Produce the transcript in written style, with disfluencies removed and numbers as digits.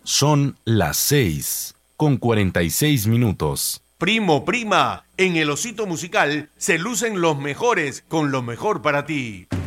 Son las 6:46. Primo, prima, en el Osito Musical se lucen los mejores con lo mejor para ti.